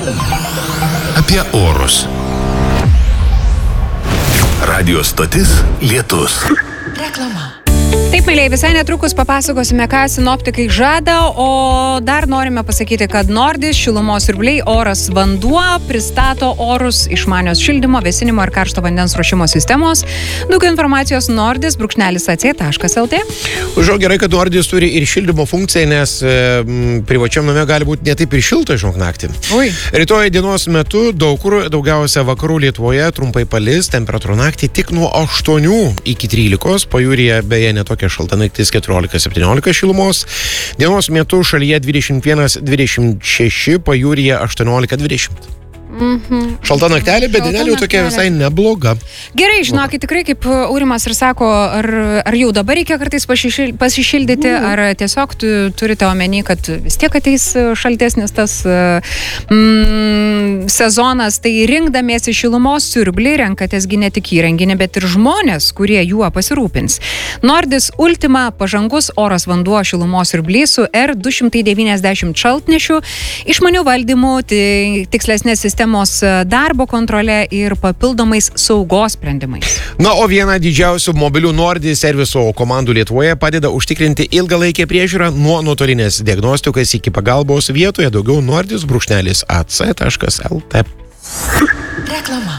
Apie orus. Radio stotis Lietus. Reklama. Taip, myliai, visai netrukus papasakosime, ką sinoptikai žada, o dar norime pasakyti, kad Nordis, šilumos siurbliai, oras, vanduo pristato orus išmanios šildymo, vėsinimo ir karšto vandens ruošimo sistemos. Daugiau informacijos nordis.ac.lt. Žinau, gerai, kad Nordis turi ir šildymo funkciją, nes privačiam name gali būti ne taip ir šilta, žinok, naktį. Rytoj dienos metu daug kur, daugiausia vakarų Lietuvoje, trumpai palis, temperatūra naktį tik nuo 8 iki 13, pajūryje beje netokia šalta naktis 14-17 šilumos. Dienos metu šalyje 21-26, pajūryje 18-20. Šalta naktelė, bet dienelė jau tokia visai nebloga. Gerai, žinokit, tikrai kaip Aurimas ir sako, ar jau dabar reikia kartais pasišildyti, ar tiesiog turite omeny, kad vis tiek ateis šaltesnis tas sezonas, tai rinkdamiesi šilumos siurblį, renkatėsgi ne tik įrenginį, bet ir žmonės, kurie juo pasirūpins. Nordis Ultima pažangus oras vanduo šilumos siurblys su R290 šaltnešių, išmanių valdymų, tikslesnės sistemos darbo kontrolė ir papildomais saugos sprendimais. Na, o viena didžiausių mobilių Nordis serviso komandų Lietuvoje padeda užtikrinti ilgalaikę priežiūrą nuo nuotolinės diagnostikos iki pagalbos vietoje. Daugiau nordis.ac.lt. Reklama.